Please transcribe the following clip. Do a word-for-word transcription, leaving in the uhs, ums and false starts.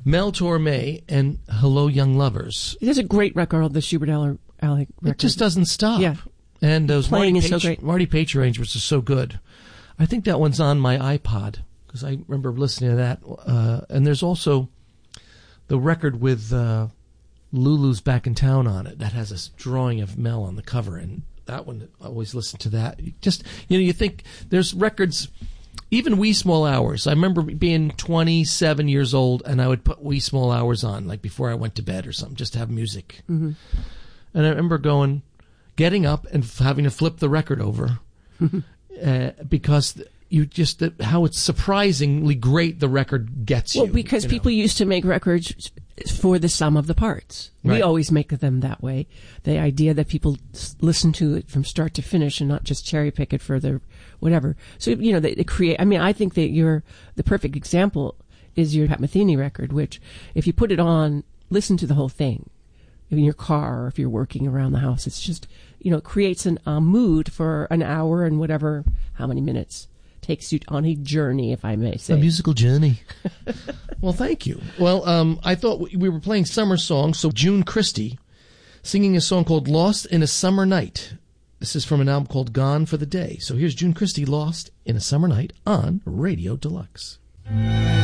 Mel Torme and Hello Young Lovers. There's a great record, the Schubert Alley record. It just doesn't stop. Yeah. And those Playing Marty is so Page, great. Marty Page arrangements are so good. I think that one's on my iPod because I remember listening to that. Uh, and there's also the record with uh, Lulu's Back in Town on it that has a drawing of Mel on the cover, and that one, I always listen to that. You just, you know, you think there's records, even Wee Small Hours. I remember being twenty-seven years old, and I would put Wee Small Hours on, like before I went to bed or something, just to have music. Mm-hmm. And I remember going, getting up and f- having to flip the record over uh, because you just, uh, how it's surprisingly great the record gets you. Well, because you know? people used to make records for the sum of the parts. Right. We always make them that way. The idea that people s- listen to it from start to finish and not just cherry pick it for their whatever. So, you know, they, they create, I mean, I think that you're, the perfect example is your Pat Metheny record, which if you put it on, listen to the whole thing in your car or if you're working around the house. It's just, you know, it creates an, a mood for an hour and whatever, how many minutes. Takes you on a journey, if I may say. A musical journey. Well, thank you. Well, um, I thought we, we were playing summer songs, so June Christy singing a song called Lost in a Summer Night. This is from an album called Gone for the Day. So here's June Christy, Lost in a Summer Night on Radio Deluxe.